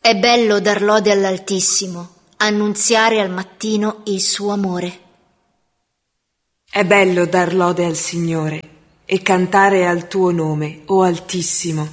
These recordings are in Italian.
È bello dar lode all'Altissimo, annunziare al mattino il suo amore. È bello dar lode al Signore e cantare al tuo nome, o Altissimo.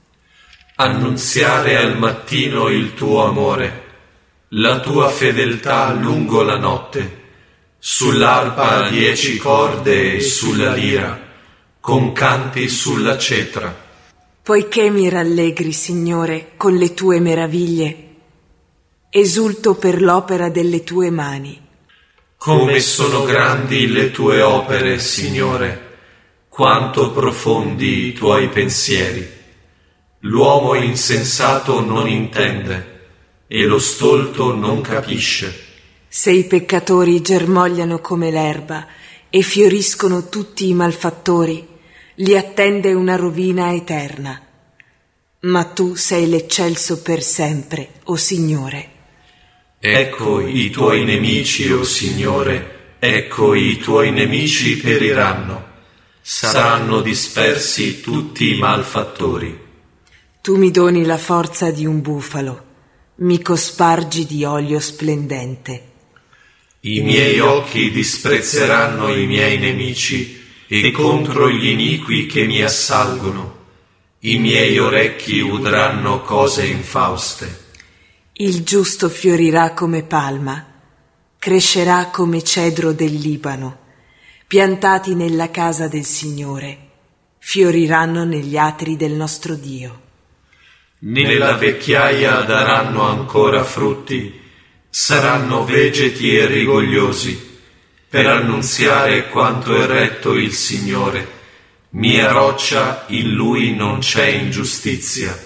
Annunziare al mattino il tuo amore, la tua fedeltà lungo la notte, sull'arpa a 10 corde e sulla lira, con canti sulla cetra. Poiché mi rallegri, Signore, con le tue meraviglie, esulto per l'opera delle tue mani. Come sono grandi le tue opere, Signore, quanto profondi i tuoi pensieri. L'uomo insensato non intende e lo stolto non capisce. Se i peccatori germogliano come l'erba e fioriscono tutti i malfattori, li attende una rovina eterna. Ma tu sei l'eccelso per sempre, o Signore. Ecco i tuoi nemici, o Signore, ecco i tuoi nemici periranno. Saranno dispersi tutti i malfattori. Tu mi doni la forza di un bufalo, mi cospargi di olio splendente. I miei occhi disprezzeranno i miei nemici e contro gli iniqui che mi assalgono. I miei orecchi udranno cose infauste. Il giusto fiorirà come palma, crescerà come cedro del Libano, piantati nella casa del Signore, fioriranno negli atri del nostro Dio. Nella vecchiaia daranno ancora frutti, saranno vegeti e rigogliosi, per annunziare quanto è retto il Signore. Mia roccia, in Lui non c'è ingiustizia.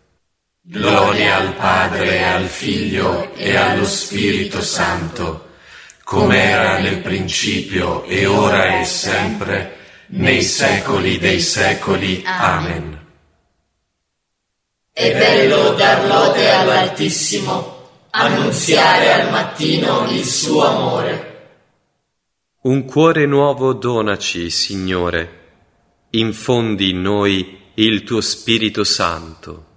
Gloria al Padre, al Figlio e allo Spirito Santo, come era nel principio e ora e sempre, nei secoli dei secoli. Amen. È bello dar lode all'Altissimo, annunziare al mattino il suo amore. Un cuore nuovo donaci, Signore, infondi in noi il tuo Spirito Santo.